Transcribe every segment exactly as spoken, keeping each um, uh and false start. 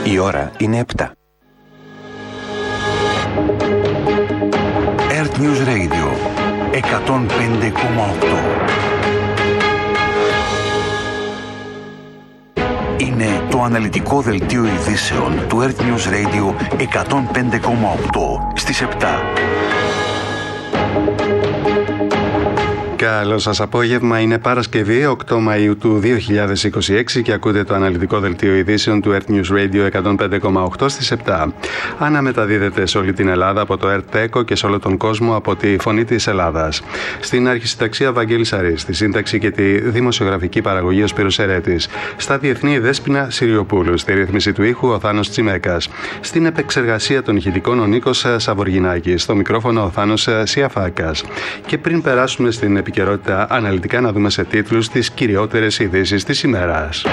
Η ώρα είναι επτά. Earth News Radio εκατόν πέντε κόμμα οκτώ. Είναι το αναλυτικό δελτίο ειδήσεων του Earth News Radio εκατόν πέντε κόμμα οκτώ στις επτά. Καλό σας απόγευμα, είναι Παρασκευή οκτώ Μαΐου του δύο χιλιάδες είκοσι έξι και ακούτε το αναλυτικό δελτίο ειδήσεων του Earth News Radio εκατόν πέντε κόμμα οκτώ στις επτά. Αναμεταδίδεται σε όλη την Ελλάδα από το Earth και σε όλο τον κόσμο από τη Φωνή της Ελλάδας. Στην αρχισυνταξία Βαγγέλης Αρής, στη σύνταξη και τη δημοσιογραφική παραγωγή ο Σπύρος Ερέτης. Στα διεθνή Δέσποινα Συριοπούλου, στη ρύθμιση του ήχου ο Θάνος Τσιμέκας. Στην επεξεργασία των ηχητικών ο Νίκος Σαβοργινάκης. Στο μικρόφωνο ο Θάνος Σιαφάκας. Και πριν περάσουμε στην επικαιρότητα αναλυτικά, να δούμε σε τίτλους τις κυριότερες ειδήσεις της ημέρας.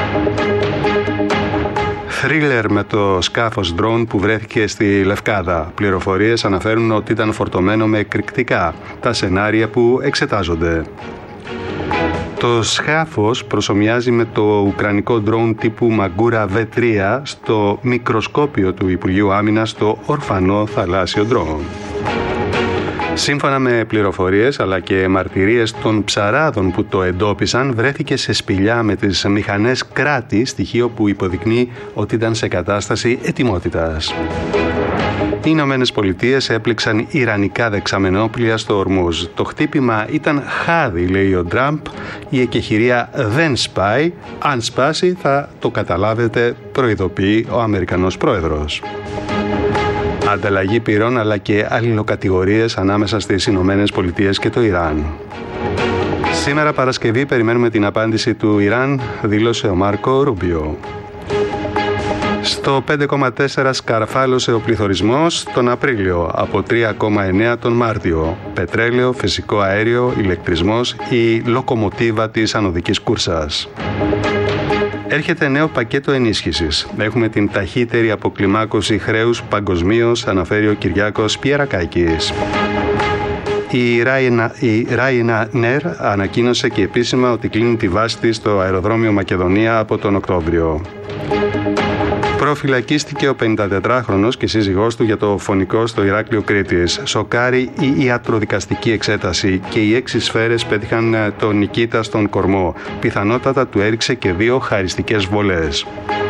Θρίλερ με το σκάφος drone που βρέθηκε στη Λευκάδα. Πληροφορίες αναφέρουν ότι ήταν φορτωμένο με εκρηκτικά. Τα σενάρια που εξετάζονται. Το σκάφος προσομοιάζει με το ουκρανικό drone τύπου Μαγκούρα βι τρία στο μικροσκόπιο του Υπουργείου Άμυνας, στο ορφανό θαλάσσιο drone. Σύμφωνα με πληροφορίες αλλά και μαρτυρίες των ψαράδων που το εντόπισαν, βρέθηκε σε σπηλιά με τις μηχανές κράτη, στοιχείο που υποδεικνύει ότι ήταν σε κατάσταση ετοιμότητας. Οι Ηνωμένες Πολιτείες έπληξαν ιρανικά δεξαμενόπλια στο Ορμούζ. Το χτύπημα ήταν χάδι, λέει ο Τραμπ. Η εκεχηρία δεν σπάει. Αν σπάσει θα το καταλάβετε, προειδοποιεί ο Αμερικανός πρόεδρος. Ανταλλαγή πυρών αλλά και αλληλοκατηγορίες ανάμεσα στις Ηνωμένες Πολιτείες και το Ιράν. Σήμερα Παρασκευή περιμένουμε την απάντηση του Ιράν, δήλωσε ο Μάρκο Ρούμπιο. Στο πέντε κόμμα τέσσερα σκαρφάλωσε ο πληθωρισμός τον Απρίλιο, από τρία κόμμα εννέα τον Μάρτιο. Πετρέλαιο, φυσικό αέριο, ηλεκτρισμός, η λοκομοτίβα της ανωδικής κούρσας. Έρχεται νέο πακέτο ενίσχυσης. Έχουμε την ταχύτερη αποκλιμάκωση χρέους παγκοσμίως, αναφέρει ο Κυριάκος Πιερακάκης. Η Ryanair ανακοίνωσε και επίσημα ότι κλείνει τη βάση της στο αεροδρόμιο Μακεδονία από τον Οκτώβριο. Προφυλακίστηκε ο πενηντατετράχρονος και σύζυγός του για το φωνικό στο Ηράκλειο Κρήτης. Σοκάρει η ιατροδικαστική εξέταση και οι έξι σφαίρες πέτυχαν τον Νικήτα στον κορμό. Πιθανότατα του έριξε και δύο χαριστικές βολές.